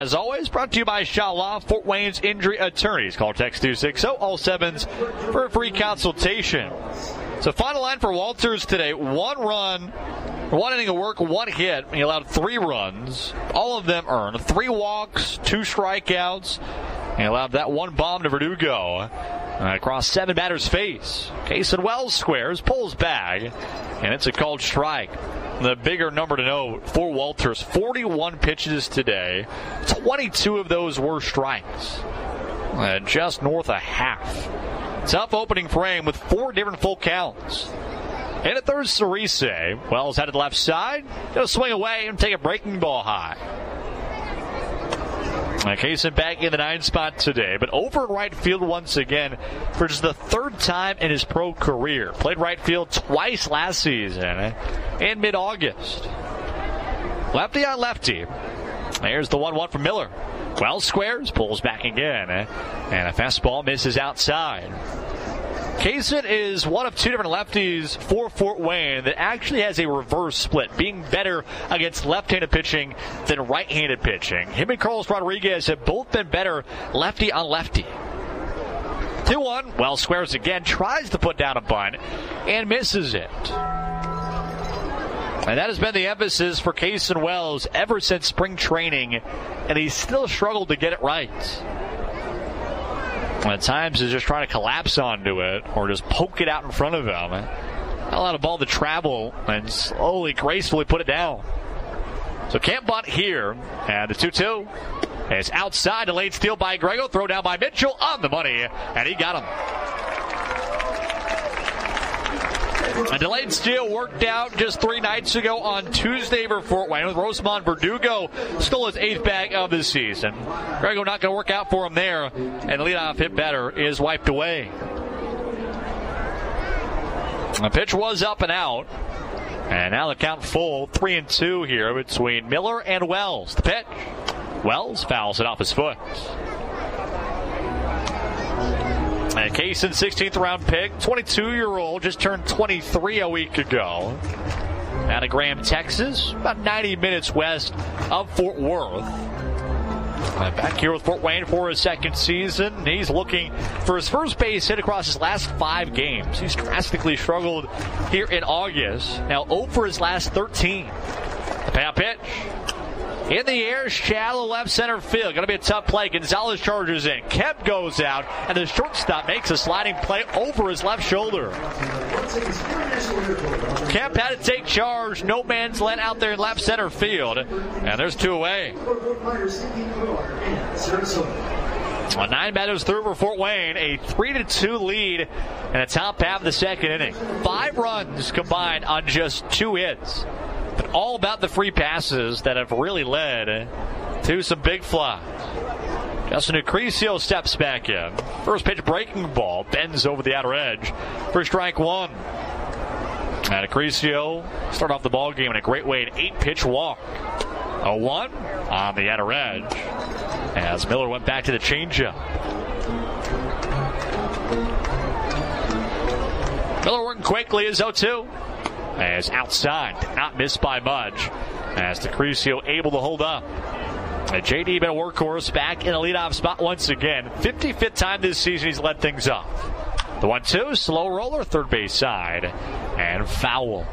As always, brought to you by Shaw Law, Fort Wayne's injury attorneys. Call or text 260 all sevens for a free consultation. So final line for Walters today, 1 run, 1 inning of work, 1 hit. He allowed 3 runs, all of them earned. 3 walks, 2 strikeouts. He allowed that 1 bomb to Verdugo. Across 7 batters' face. Kason Wells squares, pulls back, and it's a called strike. The bigger number to note for Walters, 41 pitches today. 22 of those were strikes. Just north of half. Tough opening frame with 4 different full counts. And at third, Cerise. Wells headed left side. Gonna swing away and take a breaking ball high. Kaysen back in the 9 spot today, but over in right field once again for just the 3rd time in his pro career. Played right field twice last season in mid-August. Lefty on lefty. There's the 1-1 from Miller. Wells squares, pulls back again, and a fastball misses outside. Kaysen is one of 2 different lefties for Fort Wayne that actually has a reverse split, being better against left-handed pitching than right-handed pitching. Him and Carlos Rodriguez have both been better lefty on lefty. 2-1, Wells squares again, tries to put down a bunt, and misses it. And that has been the emphasis for Kaysen Wells ever since spring training, and he's still struggled to get it right. At times he's just trying to collapse onto it or just poke it out in front of him. Allow the ball to travel and slowly, gracefully put it down. So can't bunt here. And the 2-2 is outside. Delayed steal by Grego. Throw down by Mitchell on the money. And he got him. A delayed steal worked out just 3 nights ago on Tuesday for Fort Wayne with Rosamond Verdugo. Stole his 8th bag of the season. Grego not going to work out for him there. And the leadoff hit batter is wiped away. The pitch was up and out. And now the count full. 3-2 here between Miller and Wells. The pitch. Wells fouls it off his foot. And Kaysen, 16th round pick, 22-year-old, just turned 23 a week ago. Out of Graham, Texas, about 90 minutes west of Fort Worth. Back here with Fort Wayne for his 2nd season. He's looking for his first base hit across his last 5 games. He's drastically struggled here in August. Now 0 for his last 13. The payout pitch. In the air, shallow left center field. Going to be a tough play. Gonzalez charges in. Kemp goes out, and the shortstop makes a sliding play over his left shoulder. Kemp had to take charge. No man's land out there in left center field. And there's 2 away. 9 batters through for Fort Wayne. A 3-2 lead in the top half of the 2nd inning. 5 runs combined on just 2 hits. But all about the free passes that have really led to some big flies. Justin Acrisio steps back in. First pitch breaking ball. Bends over the outer edge for strike 1. And Acrisio start off the ball game in a great way. An 8-pitch walk. A 1 on the outer edge. As Miller went back to the changeup. Miller working quickly is 0-2. As outside, did not miss by much. As Acrisio able to hold up. JD been a workhorse back in the leadoff spot once again. 55th time this season he's led things off. The 1-2, slow roller, third base side, and foul.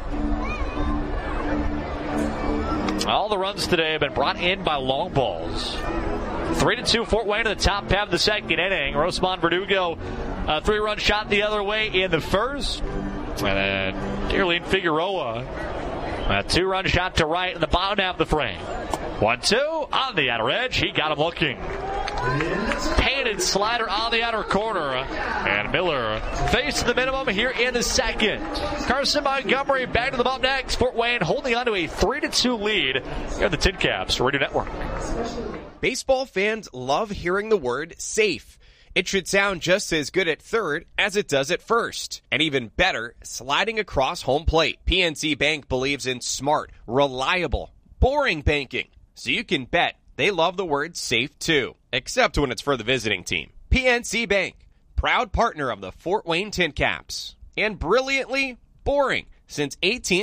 All the runs today have been brought in by long balls. 3-2 Fort Wayne to the top half of the 2nd inning. Rosamond Verdugo, a 3-run shot the other way in the first. And then Darlene Figueroa, a 2-run shot to right in the bottom half of the frame. 1-2 on the outer edge. He got him looking. Painted slider on the outer corner. And Miller faced the minimum here in the 2nd. Carson Montgomery back to the bump next. Fort Wayne holding on to a 3-2 lead here at the Tin Caps Radio Network. Baseball fans love hearing the word safe. It should sound just as good at third as it does at first. And even better, sliding across home plate. PNC Bank believes in smart, reliable, boring banking. So you can bet they love the word safe too. Except when it's for the visiting team. PNC Bank, proud partner of the Fort Wayne Tin Caps. And brilliantly boring since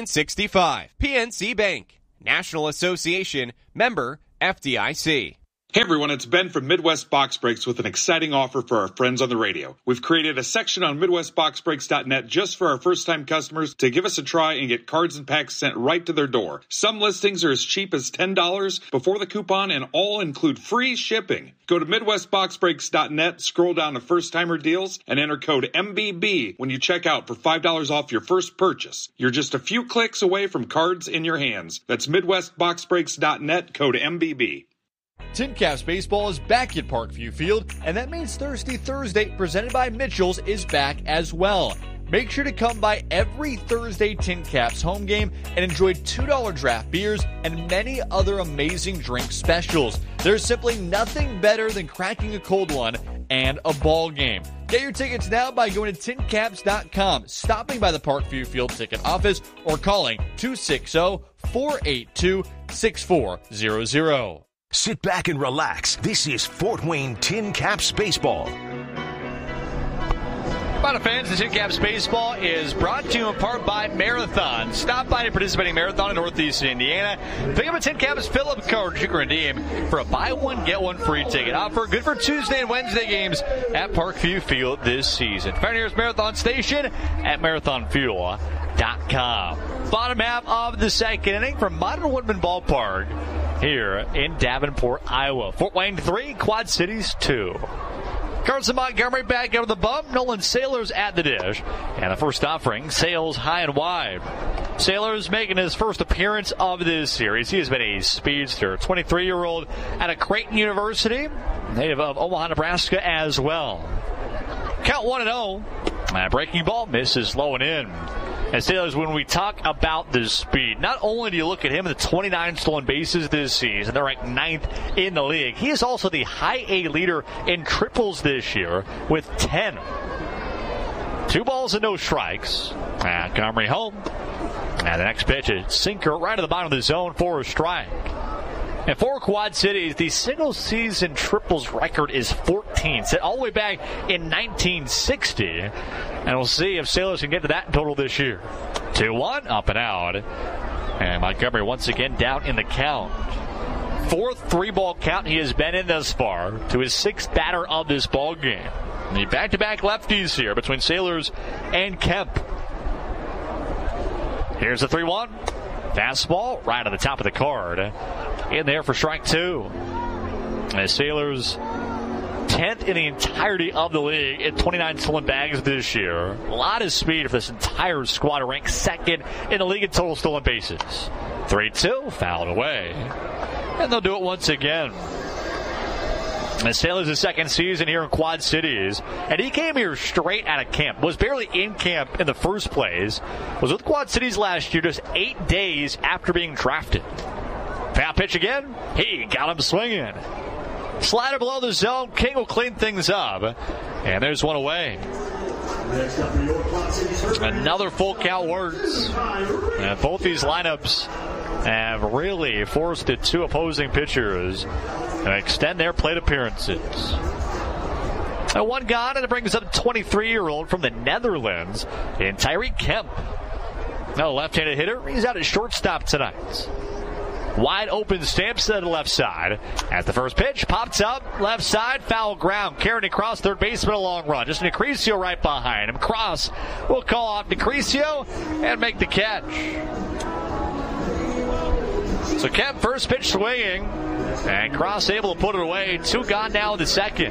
1865. PNC Bank, National Association, member FDIC. Hey everyone, it's Ben from Midwest Box Breaks with an exciting offer for our friends on the radio. We've created a section on MidwestBoxBreaks.net just for our first-time customers to give us a try and get cards and packs sent right to their door. Some listings are as cheap as $10 before the coupon and all include free shipping. Go to MidwestBoxBreaks.net, scroll down to first-timer deals, and enter code MBB when you check out for $5 off your first purchase. You're just a few clicks away from cards in your hands. That's MidwestBoxBreaks.net, code MBB. Tin Caps Baseball is back at Parkview Field, and that means Thirsty Thursday, presented by Mitchell's, is back as well. Make sure to come by every Thursday Tin Caps home game and enjoy $2 draft beers and many other amazing drink specials. There's simply nothing better than cracking a cold one and a ball game. Get your tickets now by going to tincaps.com, stopping by the Parkview Field ticket office, or calling 260-482-6400. Sit back and relax. This is Fort Wayne Tin Caps Baseball. Final fans, the Tin Caps Baseball is brought to you in part by Marathon. Stop by a participating marathon in Northeast Indiana. Pick up a Tin Caps Phillip card you can redeem for a buy one, get one free ticket offer. Good for Tuesday and Wednesday games at Parkview Field this season. Find your nearest Marathon station at marathonfuel.com. Bottom half of the second inning from Modern Woodman Ballpark here in Davenport, Iowa. Fort Wayne 3, Quad Cities 2. Carson Montgomery back out of the bump. Nolan Sailors at the dish. And the first offering, Sails high and wide. Sailors making his first appearance of this series. He has been a speedster. 23-year-old out of Creighton University. Native of Omaha, Nebraska as well. Count 1-0. Breaking ball misses low and in. And Sailors, when we talk about the speed, not only do you look at him at the 29 stolen bases this season, they're ranked 9th in the league. He is also the high A leader in triples this year with 10. 2 balls and no strikes. Montgomery home. And the next pitch is sinker right at the bottom of the zone for a strike. And for Quad Cities, the single-season triples record is 14, set all the way back in 1960. And we'll see if Sailors can get to that total this year. 2-1, up and out. And Montgomery once again down in the count. 4th 3-ball count he has been in thus far to his 6th batter of this ball game. The back-to-back lefties here between Sailors and Kemp. Here's the 3-1. Fastball right on the top of the card. In there for strike 2. And Sailors 10th in the entirety of the league at 29 stolen bags this year. A lot of speed for this entire squad, ranked 2nd in the league in total stolen bases. 3-2, fouled away. And they'll do it once again. And Sailors' second season here in Quad Cities. And he came here straight out of camp. Was barely in camp in the first place. Was with Quad Cities last year just 8 days after being drafted. Foul pitch again. He got him swinging. Slider below the zone. King will clean things up. And there's one away. Another full count works. And both these lineups have really forced the 2 opposing pitchers to extend their plate appearances. And 1 gone, and it brings up a 23-year-old from the Netherlands in Tyreek Kemp. Now, left-handed hitter. He's out at shortstop tonight. Wide open Stamps to the left side. As the first pitch pops up, left side, foul ground. Carrying across third baseman, a long run. Just Necricio right behind him. Cross will call off Necricio and make the catch. So Kemp first pitch swinging, and Cross able to put it away. 2 gone now in the second.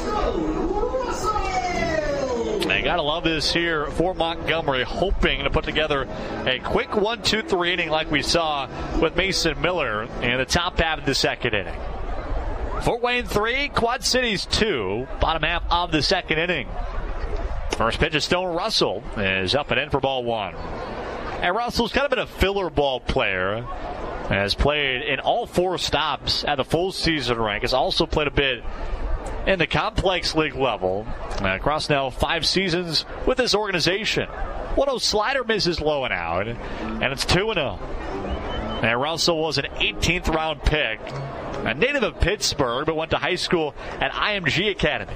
They gotta love this here for Montgomery, hoping to put together a quick 1-2-3 inning like we saw with Mason Miller in the top half of the second inning. Fort Wayne 3, Quad Cities 2, bottom half of the second inning. First pitch of Stone Russell is up and in for ball 1. And Russell's kind of been a filler ball player. Has played in all 4 stops at the full season rank. Has also played a bit in the complex league level. Across now 5 seasons with this organization. 1-0 slider misses low and out. And it's 2-0. And Russell was an 18th round pick. A native of Pittsburgh, but went to high school at IMG Academy.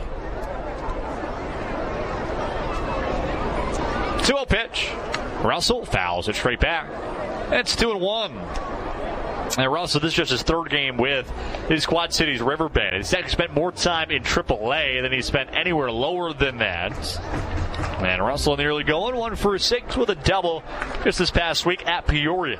2-0 pitch. Russell fouls it straight back. And it's 2-1. And Russell, this is just his third game with his Quad Cities Riverbend. He's actually spent more time in AAA than he spent anywhere lower than that. And Russell in the early going, 1 for 6 with a double just this past week at Peoria.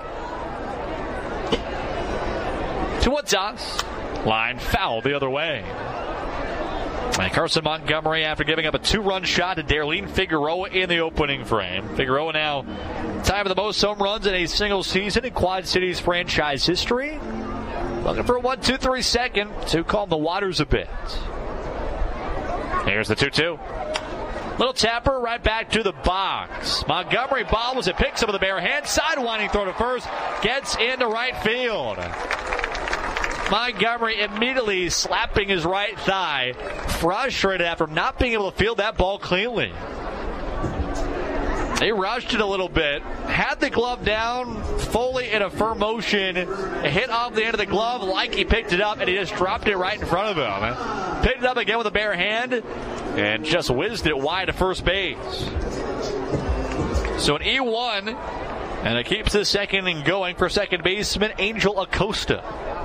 2-1 toss. Line foul the other way. And Carson Montgomery, after giving up a 2-run shot to Darlene Figueroa in the opening frame. Figueroa now tied for the most home runs in a single season in Quad Cities franchise history. Looking for a 1-2-3 second to calm the waters a bit. Here's the 2-2. Little tapper right back to the box. Montgomery bobbles it, picks up with the bare hand, sidewinding throw to first, gets into right field. Montgomery immediately slapping his right thigh, frustrated after not being able to field that ball cleanly. He rushed it a little bit, had the glove down, Foley in a firm motion, hit off the end of the glove like he picked it up, and he just dropped it right in front of him. Picked it up again with a bare hand, and just whizzed it wide to first base. So an E1, and it keeps the second inning going for second baseman Angel Acosta.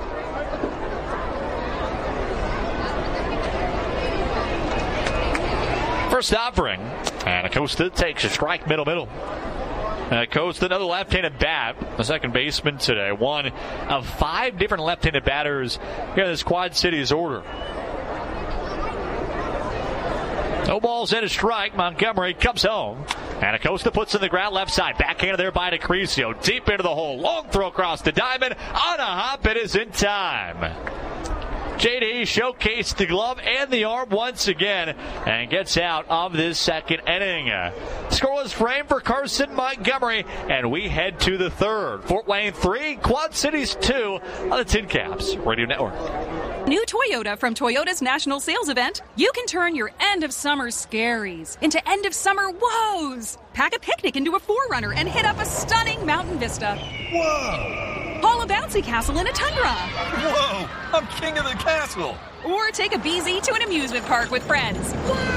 First offering, and Acosta takes a strike middle. Acosta, another left-handed bat, the second baseman today. One of 5 different left-handed batters here in this Quad Cities order. No balls in a strike. Montgomery comes home. And Acosta puts in the ground left side. Backhanded there by DeCrisio. Deep into the hole. Long throw across the diamond. On a hop. It is in time. JD showcased the glove and the arm once again and gets out of this second inning. Scoreless frame for Carson Montgomery, and we head to the third. Fort Wayne 3, Quad Cities 2 on the Tin Caps Radio Network. New Toyota from Toyota's national sales event. You can turn your end-of-summer scaries into end-of-summer woes. Pack a picnic into a 4Runner and hit up a stunning mountain vista. Whoa! Haul a bouncy castle in a Tundra. Whoa! I'm king of the castle. Or take a BZ to an amusement park with friends.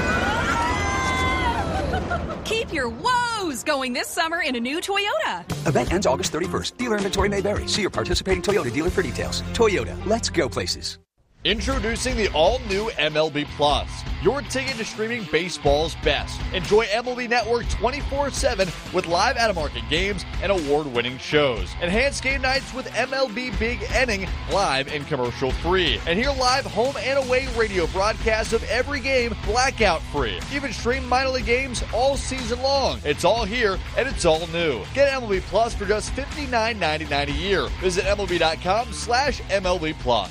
Keep your woes going this summer in a new Toyota. Event ends August 31st. Dealer inventory may vary. See your participating Toyota dealer for details. Toyota, let's go places. Introducing the all-new MLB Plus, your ticket to streaming baseball's best. Enjoy MLB Network 24/7 with live out-of-market games and award-winning shows. Enhance game nights with MLB Big Inning, live and commercial-free. And hear live home and away radio broadcasts of every game blackout-free. Even stream minor league games all season long. It's all here, and it's all new. Get MLB Plus for just $59.99 a year. Visit MLB.com/MLB Plus.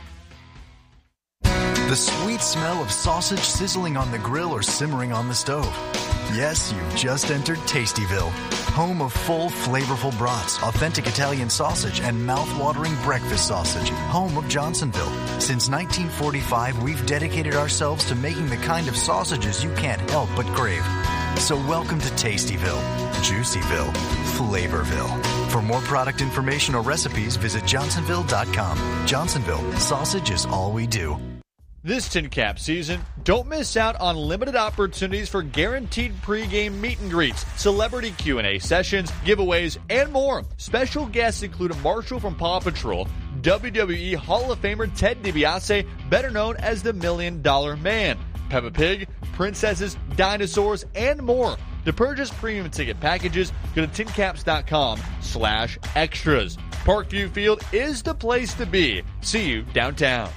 The sweet smell of sausage sizzling on the grill or simmering on the stove. Yes, you've just entered Tastyville, home of full, flavorful brats, authentic Italian sausage, and mouth-watering breakfast sausage, home of Johnsonville. Since 1945, we've dedicated ourselves to making the kind of sausages you can't help but crave. So welcome to Tastyville, Juicyville, Flavorville. For more product information or recipes, visit johnsonville.com. Johnsonville, sausage is all we do. This Tin Cap season, don't miss out on limited opportunities for guaranteed pregame meet and greets, celebrity Q&A sessions, giveaways, and more. Special guests include Marshall from Paw Patrol, WWE Hall of Famer Ted DiBiase, better known as the $1 Million Man, Peppa Pig, princesses, dinosaurs, and more. To purchase premium ticket packages, go to tincaps.com/extras. Parkview Field is the place to be. See you downtown.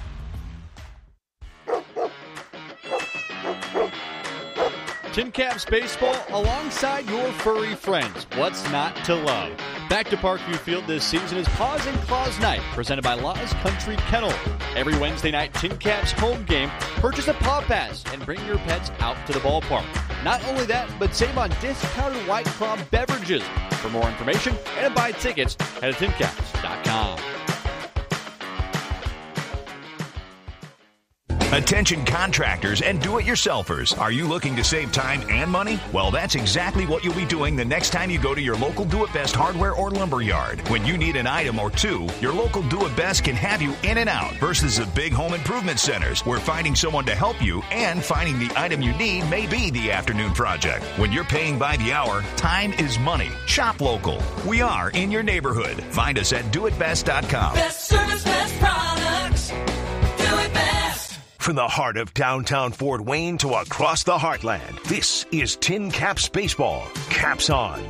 Tin Caps Baseball alongside your furry friends. What's not to love? Back to Parkview Field this season is Paws and Claws Night, presented by Law's Country Kennel. Every Wednesday night Tin Caps home game, purchase a Paw Pass and bring your pets out to the ballpark. Not only that, but save on discounted White Claw beverages. For more information and to buy tickets, head to tincaps.com. Attention contractors and do-it-yourselfers. Are you looking to save time and money? Well, that's exactly what you'll be doing the next time you go to your local Do-It-Best hardware or lumber yard. When you need an item or two, your local Do-It-Best can have you in and out versus the big home improvement centers where finding someone to help you and finding the item you need may be the afternoon project. When you're paying by the hour, time is money. Shop local. We are in your neighborhood. Find us at doitbest.com. Best service, best products. Do it best. From the heart of downtown Fort Wayne to across the heartland, this is Tin Caps Baseball. Caps on.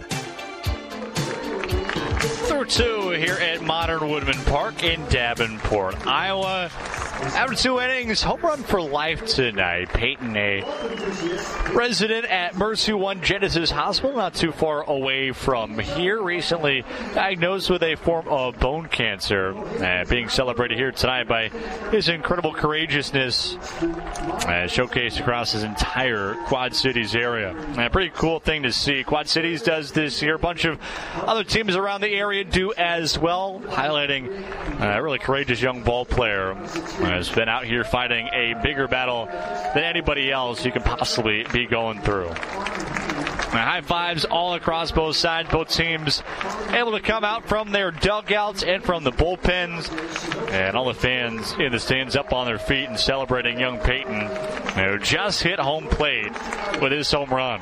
Through two here at Modern Woodman Park in Davenport, Iowa. After 2 innings, home run for life tonight. Peyton, a resident at Mercy One Genesis Hospital, not too far away from here, recently diagnosed with a form of bone cancer, being celebrated here tonight by his incredible courageousness, showcased across his entire Quad Cities area. A pretty cool thing to see. Quad Cities does this year. A bunch of other teams around the area do as well, highlighting a really courageous young ball player. Has been out here fighting a bigger battle than anybody else you can possibly be going through. High fives all across both sides. Both teams able to come out from their dugouts and from the bullpens. And all the fans in the stands up on their feet and celebrating young Peyton, who just hit home plate with his home run.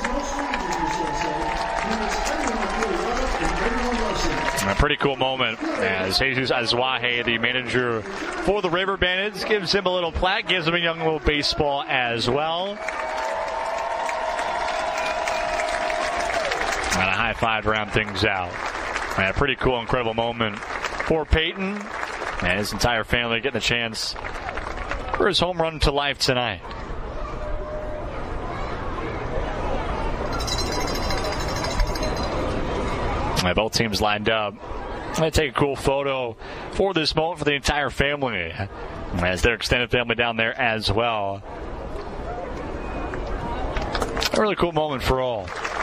A pretty cool moment as Jesus Azuaje, the manager for the River Bandits, gives him a little plaque, gives him a young little baseball as well. And a high five to round things out. And a pretty cool, incredible moment for Peyton and his entire family getting a chance for his home run to life tonight. Both teams lined up. I'm going to take a cool photo for this moment for the entire family, as their extended family down there as well. A really cool moment for all.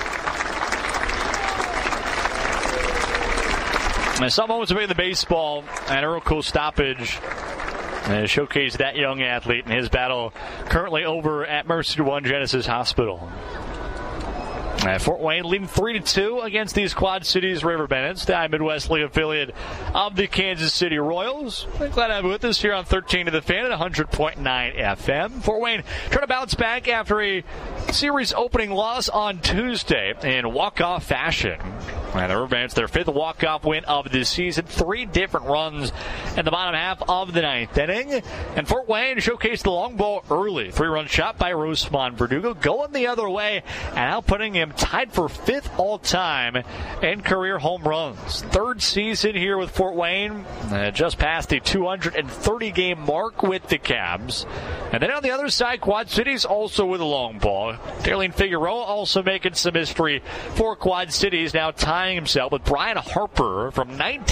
And some moments to make the baseball, and a real cool stoppage. And showcase that young athlete in his battle currently over at Mercy One Genesis Hospital. Fort Wayne leading 3-2 against these Quad Cities River Bandits, the Midwest League affiliate of the Kansas City Royals. We're glad to have you with us here on 13 to the Fan at 100.9 FM. Fort Wayne trying to bounce back after a series opening loss on Tuesday in walk-off fashion. And the River Bandits, their 5th walk-off win of the season. 3 different runs in the bottom half of the 9th inning. And Fort Wayne showcased the long ball early. 3-run shot by Rosemont Verdugo, going the other way and now putting him tied for 5th all-time in career home runs. 3rd season here with Fort Wayne, just past the 230-game mark with the Cabs. And then on the other side, Quad Cities also with a long ball. Darlene Figueroa also making some history for Quad Cities, now tying himself with Brian Harper from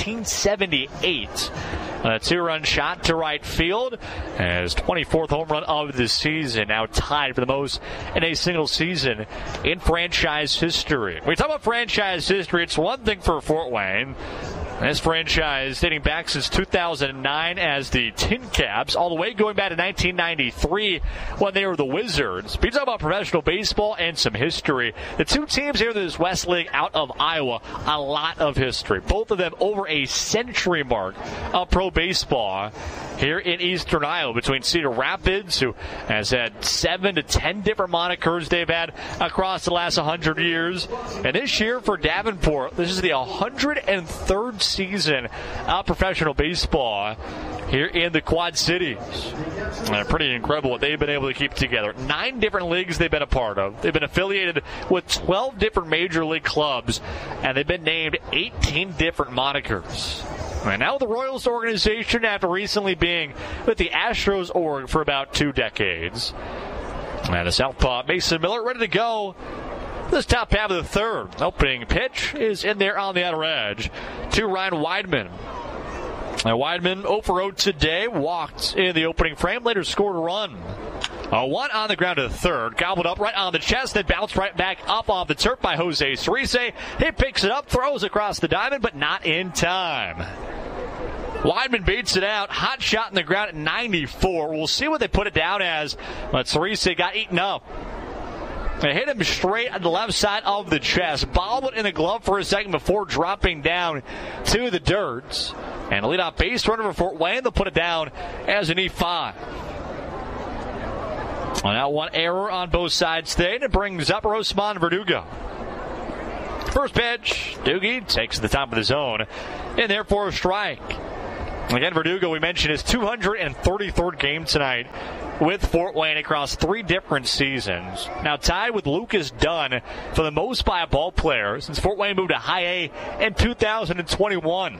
1978. A 2-run shot to right field. And his 24th home run of the season, now tied for the most in a single season in franchise history. When we talk about franchise history, it's one thing for Fort Wayne. This franchise dating back since 2009 as the Tin Caps, all the way going back to 1993 when they were the Wizards. We talk about professional baseball and some history. The two teams here in this West League out of Iowa, a lot of history. Both of them over a century mark of pro baseball here in Eastern Iowa, between Cedar Rapids, who has had 7 to 10 different monikers they've had across the last 100 years. And this year for Davenport, this is the 103rd season of professional baseball here in the Quad Cities. And pretty incredible what they've been able to keep together. 9 different leagues they've been a part of. They've been affiliated with 12 different major league clubs, and they've been named 18 different monikers. And now the Royals organization, after recently being with the Astros org for about 2 decades. And the southpaw Mason Miller ready to go. This top half of the 3rd. Opening pitch is in there on the outer edge to Ryan Weidman. Now Weidman 0 for 0 today. Walked in the opening frame. Later scored a run. A 1 on the ground to the 3rd. Gobbled up right on the chest. Then bounced right back up off the turf by Jose Cerise. He picks it up. Throws across the diamond, but not in time. Weidman beats it out. Hot shot in the ground at 94. We'll see what they put it down as. But Cerise got eaten up. They hit him straight on the left side of the chest. Bobbled in the glove for a second before dropping down to the dirt. And the leadoff base runner for Fort Wayne, they'll put it down as an E5. Well, now one error on both sides today. It brings up Rosman Verdugo. First pitch, Doogie takes the top of the zone. And there for a strike. Again, Verdugo, we mentioned, his 233rd game tonight with Fort Wayne across 3 different seasons. Now tied with Lucas Dunn for the most by a ball player since Fort Wayne moved to High A in 2021.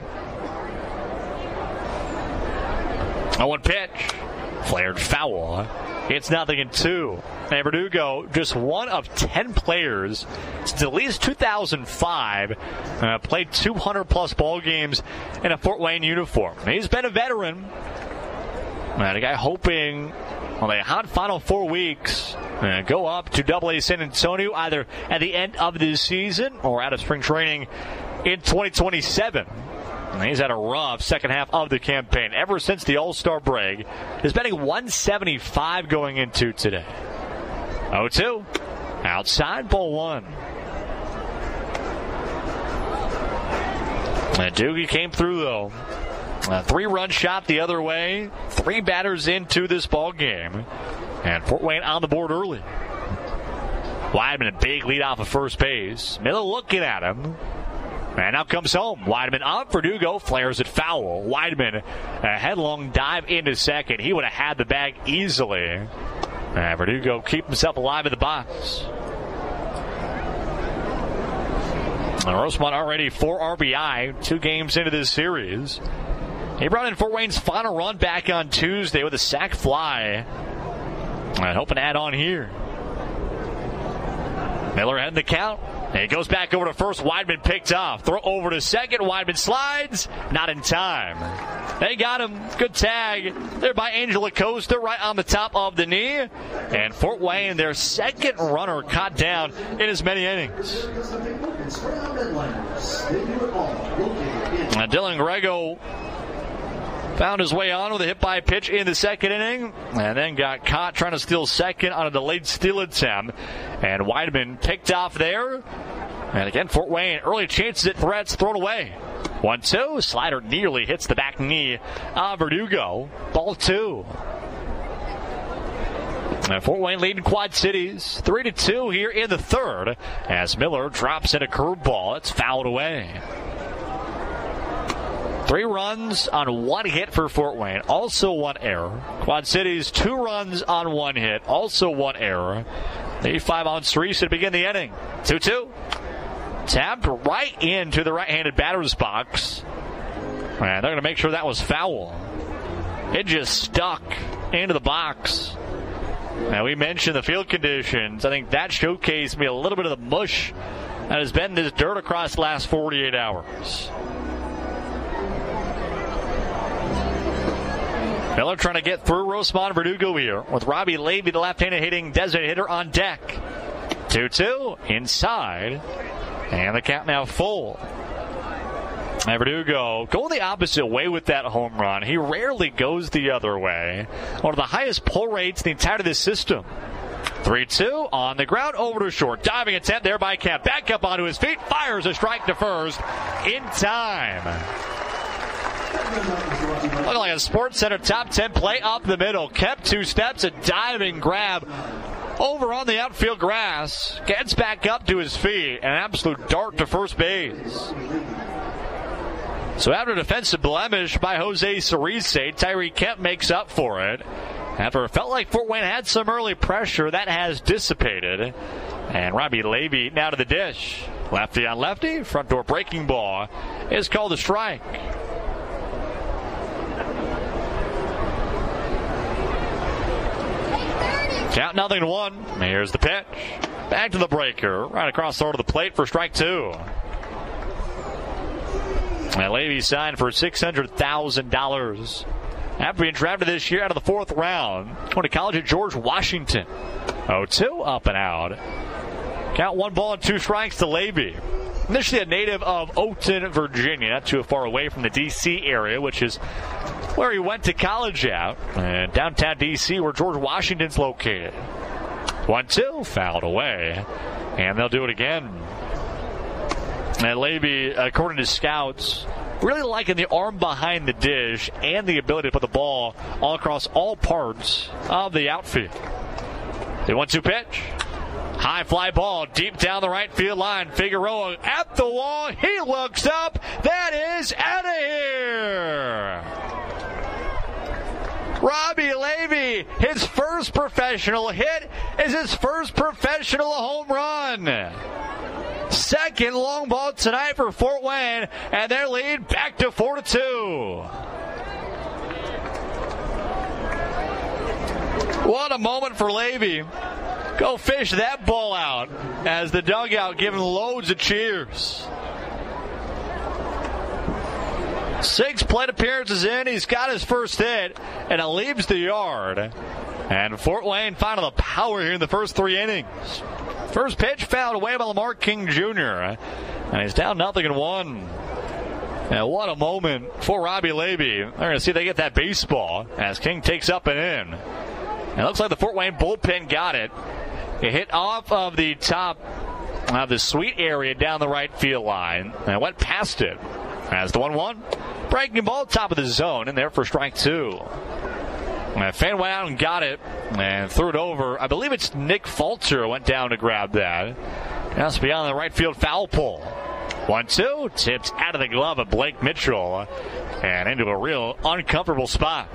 0-1 pitch. Flared foul. It's 0-2. And Verdugo, just one of 10 players since at least 2005, played 200-plus ball games in a Fort Wayne uniform. He's been a veteran. And a guy hoping on the hot final 4 weeks go up to AA San Antonio either at the end of this season or out of spring training in 2027. He's had a rough second half of the campaign ever since the All-Star break. He's betting 175 going into today. 0-2. Outside, ball 1. And Doogie came through, though. A 3-run shot the other way. 3 batters into this ball game. And Fort Wayne on the board early. Weidman, a big lead off of first base. Miller looking at him. And now comes home. Weidman up. Verdugo flares it foul. Weidman, a headlong dive into second. He would have had the bag easily. And Verdugo keep himself alive in the box. Rosman already 4 RBI, 2 games into this series. He brought in Fort Wayne's final run back on Tuesday with a sac fly. And hoping to add on here. Miller heading the count. And he goes back over to first. Weidman picked off. Throw over to second. Weidman slides. Not in time. They got him. Good tag there by Angel Acosta right on the top of the knee. And Fort Wayne, their second runner, caught down in as many innings. Dylan Grego found his way on with a hit by pitch in the second inning and then got caught trying to steal second on a delayed steal attempt. And Weidman picked off there. And again, Fort Wayne, early chances at threats thrown away. 1-2. Slider nearly hits the back knee of Verdugo. Ball 2. And Fort Wayne leading Quad Cities 3-2 here in the third as Miller drops in a curveball. It's fouled away. 3 runs on 1 hit for Fort Wayne. Also 1 error. Quad Cities 2 runs on 1 hit. Also 1 error. The 5 on Cerise to begin the inning. 2-2. Tapped right into the right-handed batter's box. And they're going to make sure that was foul. It just stuck into the box. Now, we mentioned the field conditions. I think that showcased me a little bit of the mush that has been this dirt across the last 48 hours. Miller trying to get through Rosman Verdugo here with Robbie Levy, the left-handed hitting designated hitter, on deck. 2-2 inside. And the count now full. And Verdugo going the opposite way with that home run. He rarely goes the other way. One of the highest pull rates in the entirety of this system. 3-2 on the ground over to short. Diving attempt there by Kemp. Back up onto his feet. Fires a strike to first in time. Looking like a Sports Center top 10 play up the middle. Kemp 2 steps, a diving grab over on the outfield grass. Gets back up to his feet. An absolute dart to first base. So after a defensive blemish by Jose Cerise, Tyree Kemp makes up for it. After it felt like Fort Wayne had some early pressure, that has dissipated. And Robbie Levy now to the dish. Lefty on lefty. Front door breaking ball is called a strike. Count 0-1. Here's the pitch. Back to the breaker. Right across the plate for strike 2. And Levy signed for $600,000. After being drafted this year out of the 4th round. Going to college at George Washington. 0-2 up and out. Count 1 ball and 2 strikes to Levy. Initially a native of Oakton, Virginia, not too far away from the D.C. area, which is where he went to college at. And downtown D.C., where George Washington's located. 1-2, fouled away. And they'll do it again. And Levy, according to scouts, really liking the arm behind the dish and the ability to put the ball all across all parts of the outfield. The 1-2 pitch. High fly ball deep down the right field line. Figueroa at the wall. He looks up. That is out of here. Robbie Levy, his first professional hit is his first professional home run. Second long ball tonight for Fort Wayne, and their lead back to 4-2. What a moment for Levy. Go fish that ball out as the dugout giving loads of cheers. 6 plate appearances in. He's got his first hit, and it leaves the yard. And Fort Wayne finding the power here in the first 3 innings. First pitch fouled away by Lamar King Jr. And he's down 0-1. And what a moment for Robbie Levy. They're going to see if they get that baseball as King takes up and in. And it looks like the Fort Wayne bullpen got it. It hit off of the top of the sweet area down the right field line. And it went past it. As the 1-1. Breaking ball top of the zone in there for strike 2. And Fan went out and got it and threw it over. I believe it's Nick Falter went down to grab that. That's beyond the right field foul pole. 1-2. Tipped out of the glove of Blake Mitchell and into a real uncomfortable spot.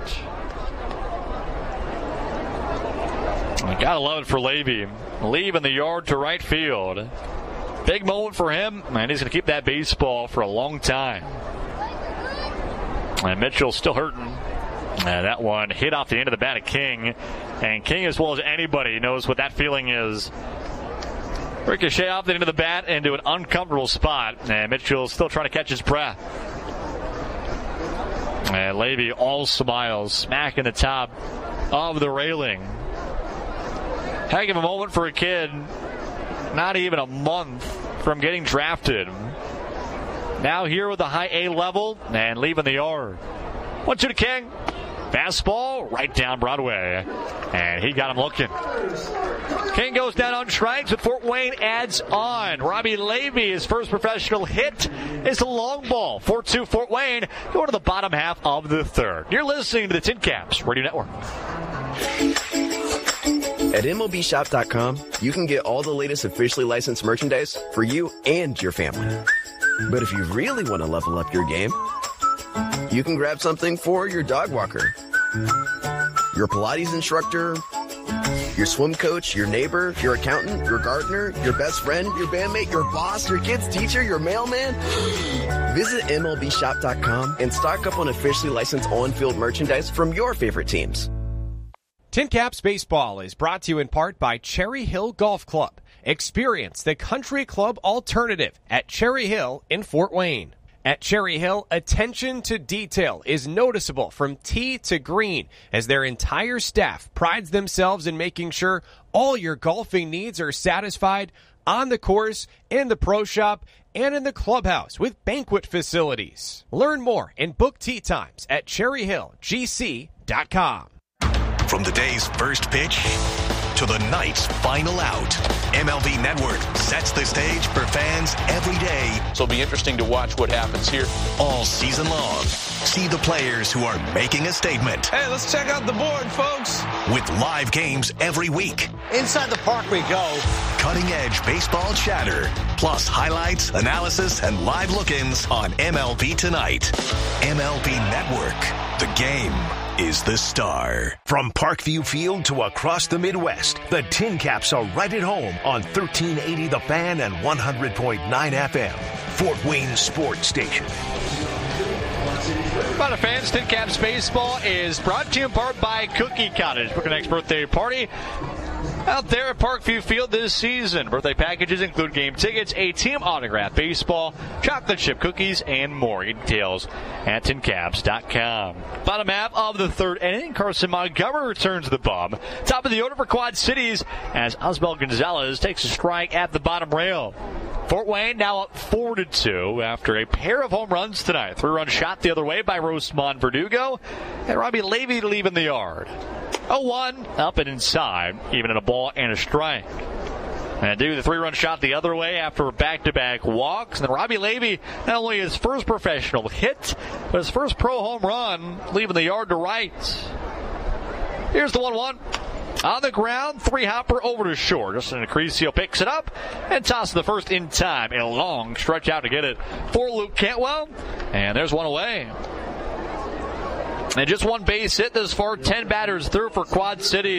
I gotta love it for Levy. Leaving the yard to right field. Big moment for him, and he's going to keep that baseball for a long time. And Mitchell's still hurting. And that one hit off the end of the bat of King. And King, as well as anybody, knows what that feeling is. Ricochet off the end of the bat into an uncomfortable spot. And Mitchell's still trying to catch his breath. And Levy all smiles, smacking the top of the railing. Heck of a moment for a kid. Not even a month from getting drafted. Now here with the high A level and leaving the yard. 1-2 to King. Fastball right down Broadway. And he got him looking. King goes down on strikes, but Fort Wayne adds on. Robbie Levy, his first professional hit, is a long ball. 4-2 Fort Wayne, going to the bottom half of the third. You're listening to the Tin Caps Radio Network. At MLBshop.com, you can get all the latest officially licensed merchandise for you and your family. But if you really want to level up your game, you can grab something for your dog walker, your Pilates instructor, your swim coach, your neighbor, your accountant, your gardener, your best friend, your bandmate, your boss, your kid's teacher, your mailman. Visit MLBshop.com and stock up on officially licensed on-field merchandise from your favorite teams. Tin Caps Baseball is brought to you in part by Cherry Hill Golf Club. Experience the country club alternative at Cherry Hill in Fort Wayne. At Cherry Hill, attention to detail is noticeable from tee to green as their entire staff prides themselves in making sure all your golfing needs are satisfied on the course, in the pro shop, and in the clubhouse with banquet facilities. Learn more and book tee times at cherryhillgc.com. From the day's first pitch to the night's final out, MLB Network sets the stage for fans every day. So it'll be interesting to watch what happens here. All season long. See the players who are making a statement. Hey, let's check out the board, folks. With live games every week. Inside the park we go. Cutting-edge baseball chatter. Plus highlights, analysis, and live look-ins on MLB Tonight. MLB Network. The game is the star. From Parkview Field to across the Midwest, the Tin Caps are right at home on 1380 The Fan and 100.9 FM. Fort Wayne Sports Station. About fans, Tin Caps Baseball is brought to you in part by Cookie Cottage. Book a next birthday party out there at Parkview Field this season. Birthday packages include game tickets, a team autograph, baseball, chocolate chip cookies, and more. Details at tincaps.com. Bottom half of the third inning, Carson Montgomery returns the bum. Top of the order for Quad Cities as Osbel Gonzalez takes a strike at the bottom rail. Fort Wayne now up 4-2 after a pair of home runs tonight. 3-run shot the other way by Rosemont Verdugo, and Robbie Levy leaving the yard. 0-1 up and inside, even in a ball and a strike. And do the 3-run shot the other way after back-to-back walks. And then Robbie Levy, not only his first professional hit, but his first pro home run, leaving the yard to right. Here's the 1-1. On the ground, 3-hopper over to short. Justin Acrisio picks it up and tosses the first in time. A long stretch out to get it for Luke Cantwell. And there's one away. And just one base hit this far. 10 batters through for Quad City.